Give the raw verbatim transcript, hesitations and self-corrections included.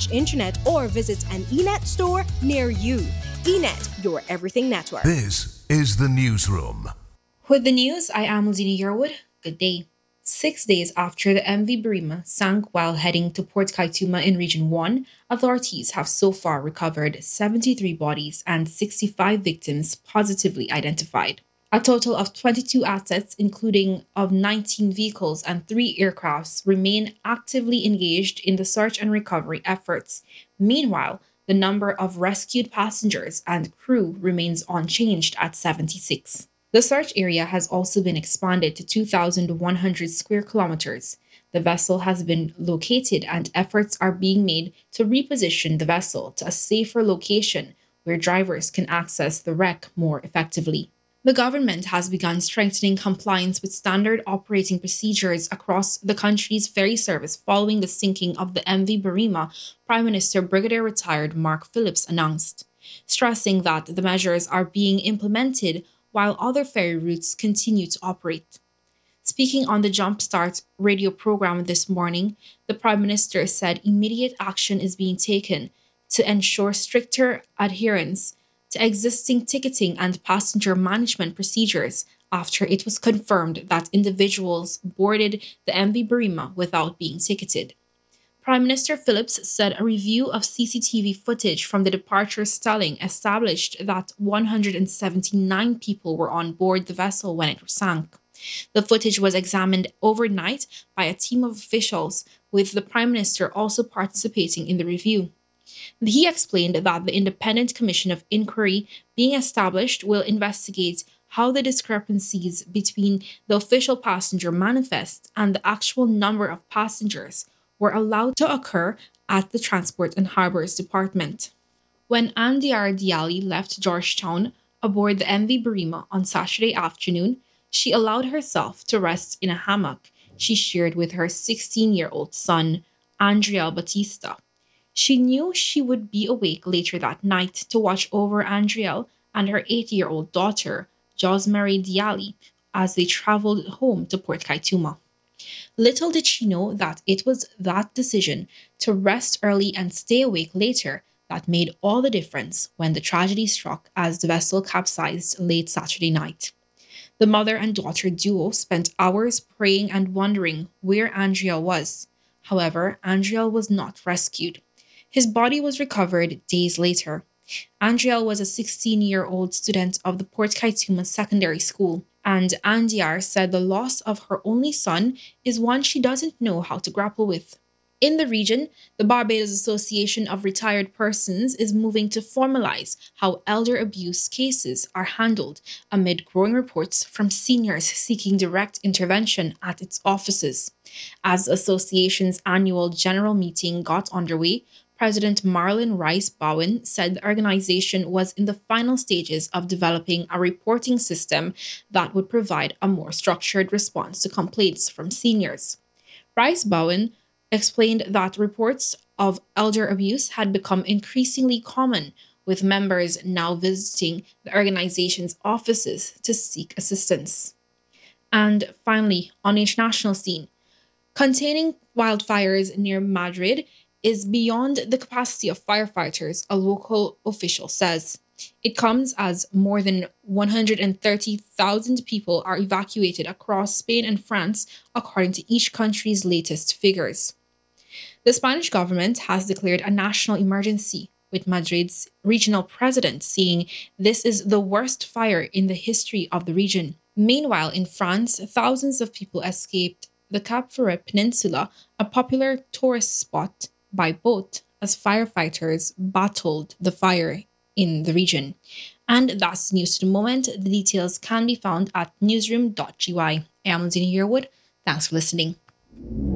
slash internet or visit an eNet store near you. eNet, your everything network. This is the Newsroom. With the news, I am Lizzie Yearwood. Good day. Six days after the M V Burima sank while heading to Port Kaituma in Region one, authorities have so far recovered seventy-three bodies and sixty-five victims positively identified. A total of twenty-two assets, including of nineteen vehicles and three aircrafts, remain actively engaged in the search and recovery efforts. Meanwhile, the number of rescued passengers and crew remains unchanged at seventy-six. The search area has also been expanded to two thousand one hundred square kilometers. The vessel has been located and efforts are being made to reposition the vessel to a safer location where drivers can access the wreck more effectively. The government has begun strengthening compliance with standard operating procedures across the country's ferry service following the sinking of the M V Burima, Prime Minister Brigadier Retired Mark Phillips announced, stressing that the measures are being implemented while other ferry routes continue to operate. Speaking on the Jumpstart radio program this morning, the Prime Minister said immediate action is being taken to ensure stricter adherence to existing ticketing and passenger management procedures after it was confirmed that individuals boarded the M V Burima without being ticketed. Prime Minister Phillips said a review of C C T V footage from the departure stelling established that one hundred seventy-nine people were on board the vessel when it sank. The footage was examined overnight by a team of officials, with the Prime Minister also participating in the review. He explained that the Independent Commission of Inquiry being established will investigate how the discrepancies between the official passenger manifest and the actual number of passengers were allowed to occur at the Transport and Harbours Department. When Andiar Diali left Georgetown aboard the M V Burima on Saturday afternoon, she allowed herself to rest in a hammock she shared with her sixteen-year-old son, Andriel Batista. She knew she would be awake later that night to watch over Andriel and her eight-year-old daughter, Josmarie Diali, as they traveled home to Port Kaituma. Little did she know that it was that decision to rest early and stay awake later that made all the difference when the tragedy struck as the vessel capsized late Saturday night. The mother and daughter duo spent hours praying and wondering where Andriel was. However, Andriel was not rescued. His body was recovered days later. Andriel was a sixteen-year-old student of the Port Kaituma Secondary School, and Andiar said the loss of her only son is one she doesn't know how to grapple with. In the region, the Barbados Association of Retired Persons is moving to formalize how elder abuse cases are handled amid growing reports from seniors seeking direct intervention at its offices. As the association's annual general meeting got underway, President Marlon Rice Bowen said the organization was in the final stages of developing a reporting system that would provide a more structured response to complaints from seniors. Rice Bowen explained that reports of elder abuse had become increasingly common, with members now visiting the organization's offices to seek assistance. And finally, on the international scene, containing wildfires near Madrid is beyond the capacity of firefighters, a local official says. It comes as more than one hundred thirty thousand people are evacuated across Spain and France, according to each country's latest figures. The Spanish government has declared a national emergency, with Madrid's regional president saying this is the worst fire in the history of the region. Meanwhile, in France, thousands of people escaped the Cap Ferret Peninsula, a popular tourist spot, by boat as firefighters battled the fire in the region. And that's news to the moment. The details can be found at newsroom dot g y. I am Lizzie Yearwood. Thanks for listening.